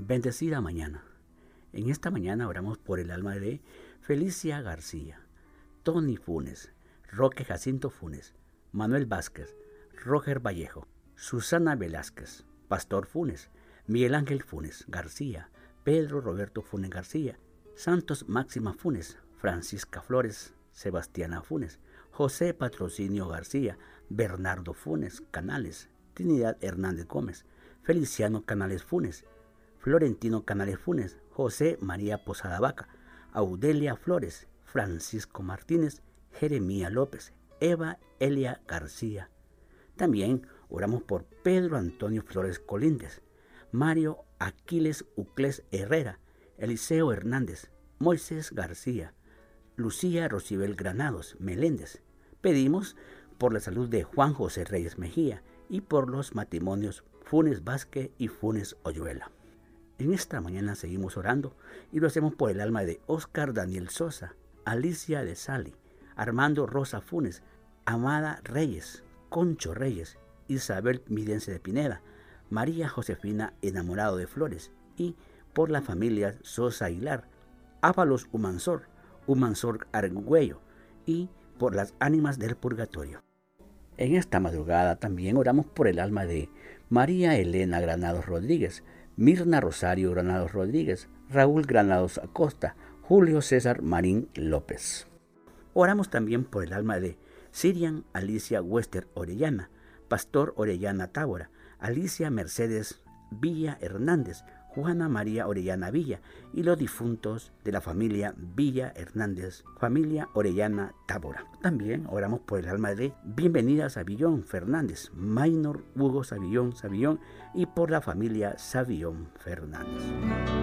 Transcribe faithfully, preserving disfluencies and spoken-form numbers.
Bendecida mañana. En esta mañana oramos por el alma de Felicia García, Tony Funes, Roque Jacinto Funes, Manuel Vázquez, Roger Vallejo, Susana Velázquez, Pastor Funes, Miguel Ángel Funes García, Pedro Roberto Funes García, Santos Máxima Funes, Francisca Flores, Sebastiana Funes, José Patrocinio García, Bernardo Funes Canales, Trinidad Hernández Gómez, Feliciano Canales Funes, Florentino Canales Funes, José María Posada Vaca, Audelia Flores, Francisco Martínez, Jeremía López, Eva Elia García. También oramos por Pedro Antonio Flores Colíndes, Mario Aquiles Uclés Herrera, Eliseo Hernández, Moisés García, Lucía Rocibel Granados Meléndez. Pedimos por la salud de Juan José Reyes Mejía y por los matrimonios Funes Vázquez y Funes Oyuela. En esta mañana seguimos orando y lo hacemos por el alma de Óscar Daniel Sosa, Alicia de Sali, Armando Rosa Funes, Amada Reyes, Concho Reyes, Isabel Midense de Pineda, María Josefina Enamorado de Flores y por la familia Sosa Aguilar, Ábalos Humansor, Humansor Argüello y por las ánimas del purgatorio. En esta madrugada también oramos por el alma de María Elena Granados Rodríguez, Mirna Rosario Granados Rodríguez, Raúl Granados Acosta, Julio César Marín López. Oramos también por el alma de Sirian Alicia Wester Orellana, Pastor Orellana Tábora, Alicia Mercedes Villa Hernández, Juana María Orellana Villa y los difuntos de la familia Villa Hernández, familia Orellana Tábora. También oramos por el alma de Bienvenida Savillón Fernández, Maynor Hugo Savillón Savillón y por la familia Savillón Fernández.